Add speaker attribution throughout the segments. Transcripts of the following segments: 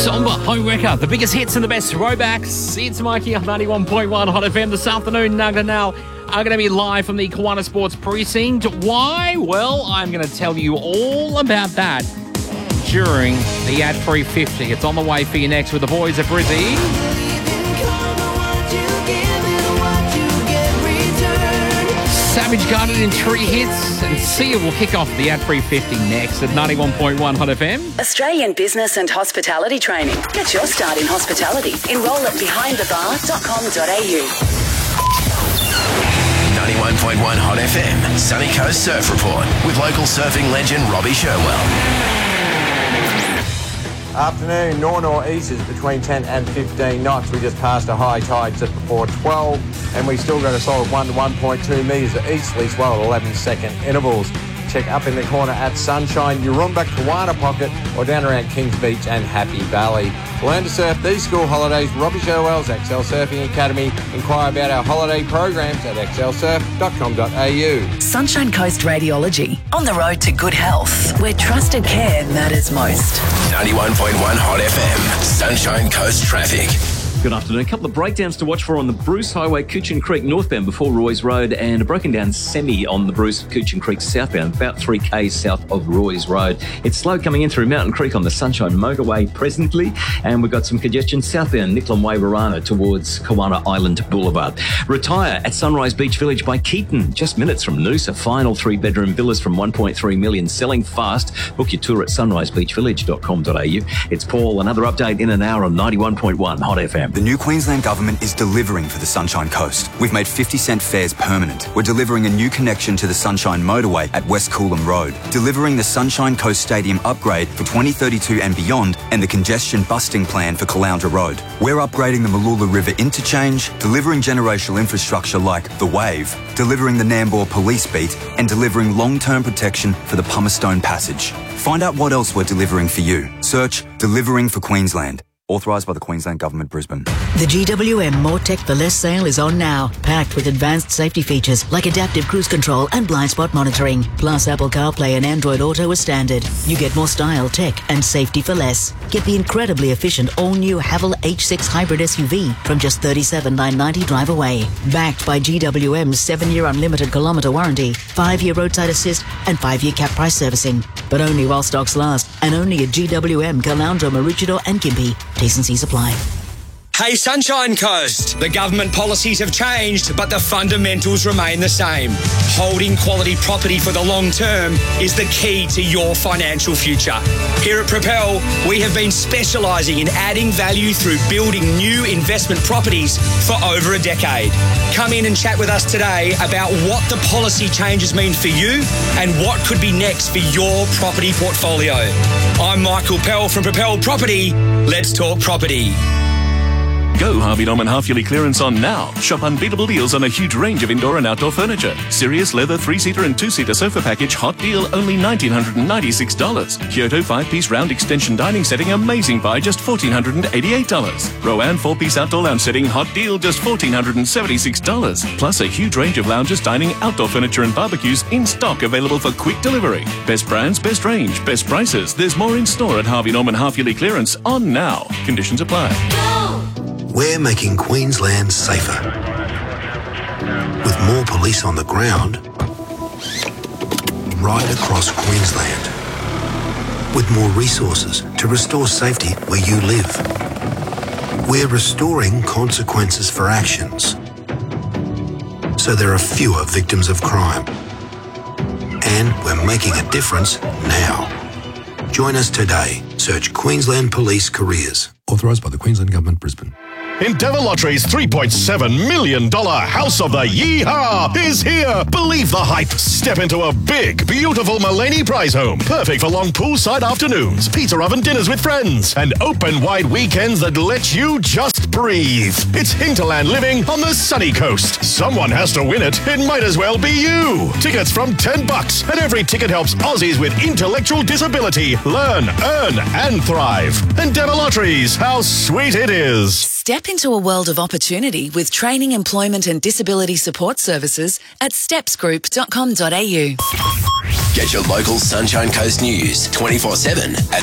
Speaker 1: Somber Home Wrecker, the biggest hits and the best throwbacks. It's Mikey on 91.1 Hot FM this afternoon. Nugget now are going to be live from the Kiwana Sports Precinct. Why? Well, I'm going to tell you all about that during the Ad 350. It's on the way for you next with the boys of Brizzy. Savage Garden in 3 hits, and Sia will kick off the Ad 350 next at 91.1 Hot FM.
Speaker 2: Australian Business and Hospitality Training. Get your start in hospitality. Enrol at behindthebar.com.au.
Speaker 3: 91.1 Hot FM, Sunny Coast Surf Report with local surfing legend Robbie Sherwell.
Speaker 4: Afternoon, north-northeasters between 10 and 15 knots. We just passed a high tide just before 12, and we still got a solid 1 to 1.2 metres of easterly swell at 11-second intervals. Check up in the corner at Sunshine, Yurumba, Kiwana Pocket, or down around Kings Beach and Happy Valley. To learn to surf these school holidays, Robbie Sherwell's XL Surfing Academy. Inquire about our holiday programs at xlsurf.com.au.
Speaker 2: Sunshine Coast Radiology. On the road to good health, where trusted care matters most.
Speaker 3: 91.1 Hot FM, Sunshine Coast Traffic.
Speaker 5: Good afternoon. A couple of breakdowns to watch for on the Bruce Highway, Coochin Creek northbound before Roy's Road, and a broken down semi on the Bruce Coochin Creek southbound, about 3k's south of Roy's Road. It's slow coming in through Mountain Creek on the Sunshine Motorway presently, and we've got some congestion southbound Nicklam Way, Warana towards Kiwana Island Boulevard. Retire at Sunrise Beach Village by Keaton, just minutes from Noosa. Final 3-bedroom villas from 1.3 million, selling fast. Book your tour at sunrisebeachvillage.com.au. It's Paul. Another update in an hour on 91.1 Hot FM.
Speaker 6: The new Queensland Government is delivering for the Sunshine Coast. We've made 50-cent fares permanent. We're delivering a new connection to the Sunshine Motorway at West Coolum Road, delivering the Sunshine Coast Stadium upgrade for 2032 and beyond, and the congestion busting plan for Caloundra Road. We're upgrading the Malula River interchange, delivering generational infrastructure like the Wave, delivering the Nambour Police Beat, and delivering long-term protection for the Pumicestone Passage. Find out what else we're delivering for you. Search Delivering for Queensland. Authorised by the Queensland Government, Brisbane.
Speaker 7: The GWM More Tech for Less sale is on now, packed with advanced safety features like adaptive cruise control and blind spot monitoring, plus Apple CarPlay and Android Auto as standard. You get more style, tech and safety for less. Get the incredibly efficient all-new Haval H6 hybrid SUV from just $37,990 drive away. Backed by GWM's 7-year unlimited kilometre warranty, 5-year roadside assist and 5-year cap price servicing. But only while stocks last, and only at GWM, Caloundra, Maroochydore and Gympie. T&Cs apply.
Speaker 8: Hey Sunshine Coast, the government policies have changed, but the fundamentals remain the same. Holding quality property for the long term is the key to your financial future. Here at Propel, we have been specialising in adding value through building new investment properties for over a decade. Come in and chat with us today about what the policy changes mean for you and what could be next for your property portfolio. I'm Michael Pell from Propel Property. Let's talk property.
Speaker 9: Go Harvey Norman half-yearly clearance on now. Shop unbeatable deals on a huge range of indoor and outdoor furniture. Sirius leather 3-seater and 2-seater sofa package, hot deal, only $1,996. Kyoto 5-piece round extension dining setting, amazing buy, just $1,488. Rowan 4-piece outdoor lounge setting, hot deal, just $1,476. Plus a huge range of lounges, dining, outdoor furniture and barbecues in stock, available for quick delivery. Best brands, best range, best prices. There's more in store at Harvey Norman half-yearly clearance on now. Conditions apply.
Speaker 10: We're making Queensland safer. With more police on the ground, right across Queensland. With more resources to restore safety where you live. We're restoring consequences for actions, so there are fewer victims of crime. And we're making a difference now. Join us today. Search Queensland Police Careers.
Speaker 11: Authorised by the Queensland Government, Brisbane.
Speaker 12: Endeavour Lottery's $3.7 million House of the Yeehaw is here. Believe the hype. Step into a big, beautiful Mullaney prize home. Perfect for long poolside afternoons, pizza oven dinners with friends, and open wide weekends that let you just Just breathe. It's Hinterland living on the sunny coast. Someone has to win it. It might as well be you. Tickets from $10, and every ticket helps Aussies with intellectual disability learn, earn, and thrive. Endeavour Lotteries, how sweet it is.
Speaker 2: Step into a world of opportunity with training, employment and disability support services at stepsgroup.com.au.
Speaker 3: Get your local Sunshine Coast news 24/7 at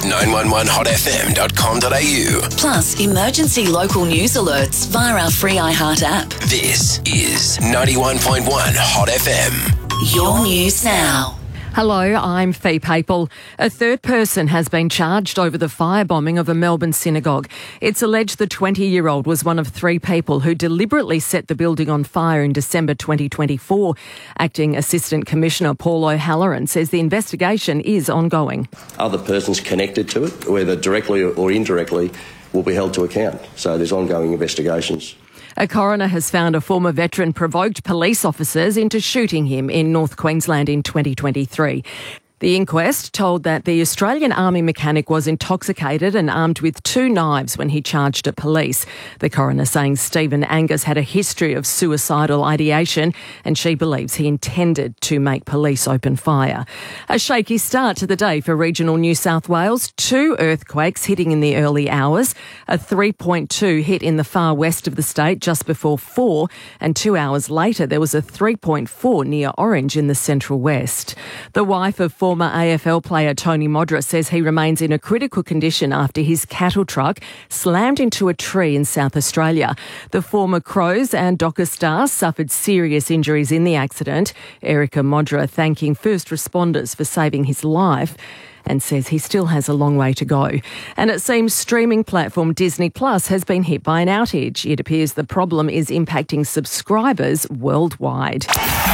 Speaker 3: 911hotfm.com.au.
Speaker 2: Plus, emergency local news alerts via our free iHeart app.
Speaker 3: This is 91.1 Hot FM.
Speaker 2: Your news now.
Speaker 13: Hello, I'm Fee Papel. A third person has been charged over the firebombing of a Melbourne synagogue. It's alleged the 20-year-old was one of 3 people who deliberately set the building on fire in December 2024. Acting Assistant Commissioner Paul O'Halloran says the investigation is ongoing.
Speaker 14: Other persons connected to it, whether directly or indirectly, will be held to account. So there's ongoing investigations.
Speaker 13: A coroner has found a former veteran provoked police officers into shooting him in North Queensland in 2023. The inquest told that the Australian Army mechanic was intoxicated and armed with 2 knives when he charged at police. The coroner saying Stephen Angus had a history of suicidal ideation and she believes he intended to make police open fire. A shaky start to the day for regional New South Wales. 2 earthquakes hitting in the early hours. A 3.2 hit in the far west of the state just before 4, and 2 hours later there was a 3.4 near Orange in the central west. The wife of former AFL player Tony Modra says he remains in a critical condition after his cattle truck slammed into a tree in South Australia. The former Crows and Docker star suffered serious injuries in the accident. Erica Modra thanking first responders for saving his life and says he still has a long way to go. And it seems streaming platform Disney Plus has been hit by an outage. It appears the problem is impacting subscribers worldwide.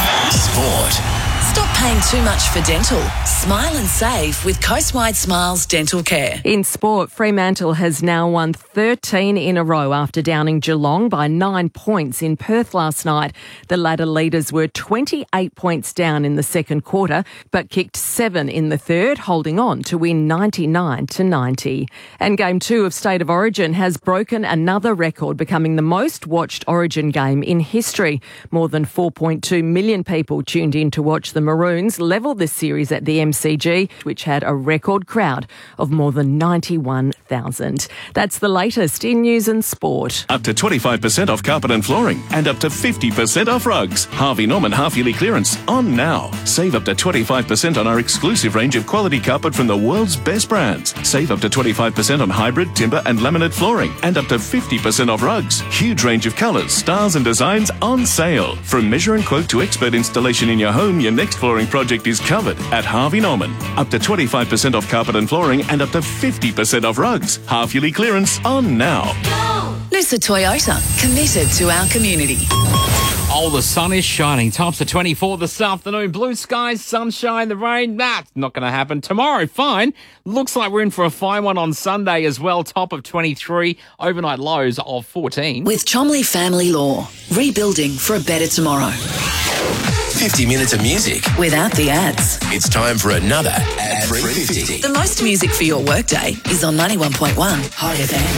Speaker 3: Sport.
Speaker 2: Stop paying too much for dental. Smile and save with Coastwide Smiles Dental Care.
Speaker 13: In sport, Fremantle has now won 13 in a row after downing Geelong by 9 points in Perth last night. The ladder leaders were 28 points down in the second quarter, but kicked 7 in the third, holding on to win 99-90. And Game 2 of State of Origin has broken another record, becoming the most watched Origin game in history. More than 4.2 million people tuned in to watch the Maroons level this series at the MCG, which had a record crowd of more than 91,000. That's the latest in news and sport.
Speaker 9: Up to 25% off carpet and flooring and up to 50% off rugs. Harvey Norman half-yearly clearance on now. Save up to 25% on our exclusive range of quality carpet from the world's best brands. Save up to 25% on hybrid, timber and laminate flooring and up to 50% off rugs. Huge range of colours, styles and designs on sale. From measure and quote to expert installation in your home, your next flooring project is covered at Harvey Norman. Up to 25% off carpet and flooring and up to 50% off rugs. Half-yearly clearance on now.
Speaker 2: Noosa Toyota, committed to our community.
Speaker 1: Oh, the sun is shining. Tops to 24 this afternoon. Blue skies, sunshine, the rain. That's not going to happen. Tomorrow, fine. Looks like we're in for a fine one on Sunday as well. Top of 23. Overnight lows of 14.
Speaker 2: With Chomley Family Law, rebuilding for a better tomorrow.
Speaker 3: 50 minutes of music
Speaker 2: without the ads.
Speaker 3: It's time for another Ad Free 50.
Speaker 2: The most music for your workday is on 91.1 Hot FM.